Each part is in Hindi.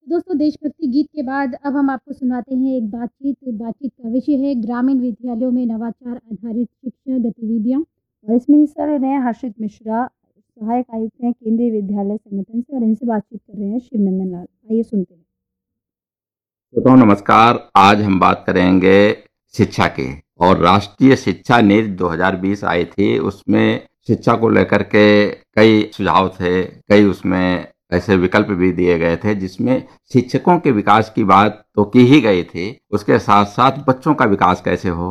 दोस्तों देशभक्ति गीत के बाद अब हम आपको सुनाते हैं एक बातचीत का विषय है ग्रामीण विद्यालयों में नवाचार आधारित शिक्षा गतिविधियां। और इसमें हिस्सा ले रहे हैं हर्षित मिश्रा, सहायक आयुक्त हैं केंद्रीय विद्यालय संगठन से, और इनसे बातचीत कर रहे हैं शिवनंदन लाल। आइए सुनते हैं। श्रोताओं नमस्कार। आज हम बात करेंगे शिक्षा की। और राष्ट्रीय शिक्षा नीति 2020 आई थी, उसमें शिक्षा को लेकर के कई सुझाव थे, कई उसमें ऐसे विकल्प भी दिए गए थे जिसमें शिक्षकों के विकास की बात तो की ही गई थी, उसके साथ साथ बच्चों का विकास कैसे हो,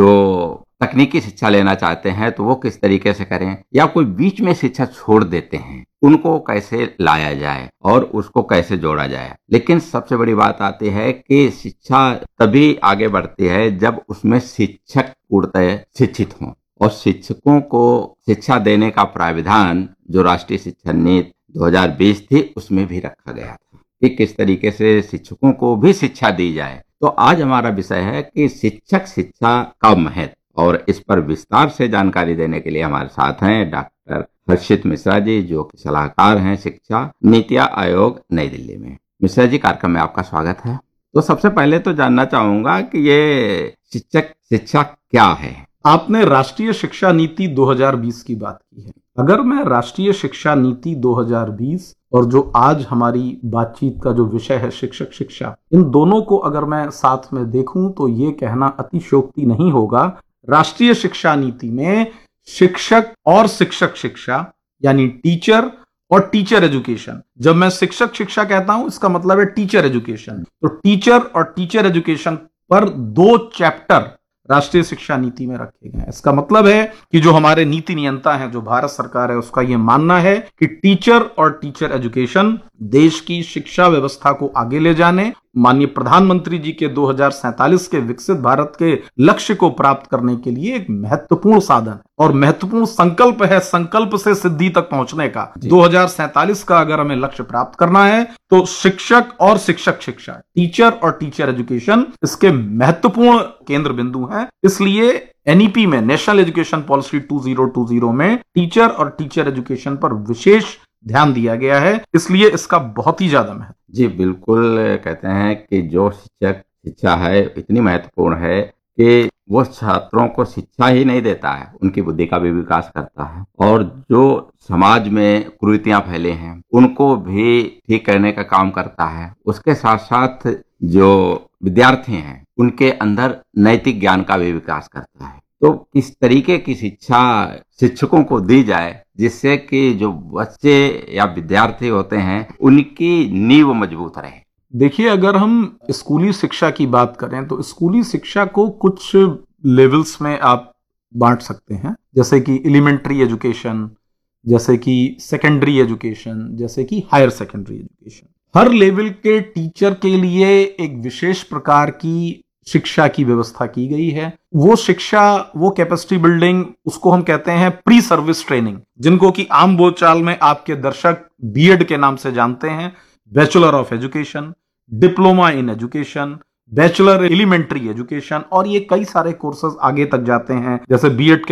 जो तकनीकी शिक्षा लेना चाहते हैं तो वो किस तरीके से करें, या कोई बीच में शिक्षा छोड़ देते हैं उनको कैसे लाया जाए और उसको कैसे जोड़ा जाए। लेकिन सबसे बड़ी बात आती है कि शिक्षा तभी आगे बढ़ती है जब उसमें शिक्षक पूर्णतः शिक्षित हों, और शिक्षकों को शिक्षा देने का प्राविधान जो राष्ट्रीय शिक्षा नीति 2020 थी उसमें भी रखा गया था कि किस तरीके से शिक्षकों को भी शिक्षा दी जाए। तो आज हमारा विषय है कि शिक्षक शिक्षा का महत्व, और इस पर विस्तार से जानकारी देने के लिए हमारे साथ हैं डॉक्टर हर्षित मिश्रा जी, जो कि सलाहकार हैं शिक्षा नीति आयोग नई दिल्ली में। मिश्रा जी, कार्यक्रम में आपका स्वागत है। तो सबसे पहले तो जानना चाहूंगा कि ये शिक्षक शिक्षा क्या है। आपने राष्ट्रीय शिक्षा नीति 2020 की बात की है। अगर मैं राष्ट्रीय शिक्षा नीति 2020 और जो आज हमारी बातचीत का जो विषय है शिक्षक शिक्षा, इन दोनों को अगर मैं साथ में देखूं तो ये कहना अतिशयोक्ति नहीं होगा। राष्ट्रीय शिक्षा नीति में शिक्षक और शिक्षक शिक्षा यानी टीचर और टीचर एजुकेशन, जब मैं शिक्षक शिक्षा कहता हूं इसका मतलब है टीचर एजुकेशन। तो टीचर और टीचर एजुकेशन पर 2 चैप्टर राष्ट्रीय शिक्षा नीति में रखे गए हैं। इसका मतलब है कि जो हमारे नीति नियंता हैं, जो भारत सरकार है, उसका यह मानना है कि टीचर और टीचर एजुकेशन देश की शिक्षा व्यवस्था को आगे ले जाने, माननीय प्रधानमंत्री जी के 2047 के विकसित भारत के लक्ष्य को प्राप्त करने के लिए एक महत्वपूर्ण साधन है और महत्वपूर्ण संकल्प है। संकल्प से सिद्धि तक पहुंचने का 2047 का अगर हमें लक्ष्य प्राप्त करना है तो शिक्षक और शिक्षक शिक्षा, टीचर और टीचर एजुकेशन इसके महत्वपूर्ण केंद्र बिंदु हैं। इसलिए एनईपी में, नेशनल एजुकेशन पॉलिसी 2020 में टीचर और टीचर एजुकेशन पर विशेष ध्यान दिया गया है, इसलिए इसका बहुत ही ज्यादा महत्व। जी बिल्कुल, कहते हैं कि जो शिक्षक शिक्षा है इतनी महत्वपूर्ण है कि वो छात्रों को शिक्षा ही नहीं देता है, उनकी बुद्धि का भी विकास करता है, और जो समाज में कुरीतियां फैले हैं उनको भी ठीक करने का काम करता है। उसके साथ साथ जो विद्यार्थी हैं उनके अंदर नैतिक ज्ञान का भी विकास करता है। तो किस तरीके की शिक्षा शिक्षकों को दी जाए जिससे कि जो बच्चे या विद्यार्थी होते हैं उनकी नींव मजबूत रहे। देखिए, अगर हम स्कूली शिक्षा की बात करें तो स्कूली शिक्षा को कुछ लेवल्स में आप बांट सकते हैं, जैसे कि एलिमेंट्री एजुकेशन, जैसे कि सेकेंडरी एजुकेशन, जैसे कि हायर सेकेंडरी एजुकेशन। हर लेवल के टीचर के लिए एक विशेष प्रकार की शिक्षा की व्यवस्था की गई है। वो शिक्षा, वो कैपेसिटी बिल्डिंग, उसको हम कहते हैं प्री सर्विस ट्रेनिंग, जिनको कि आम बोलचाल में आपके दर्शक बीएड के नाम से जानते हैं। Bachelor of education, diploma in education, bachelor elementary education, और ये कई सारे कोर्सेज आगे तक जाते हैं, जैसे बीएड के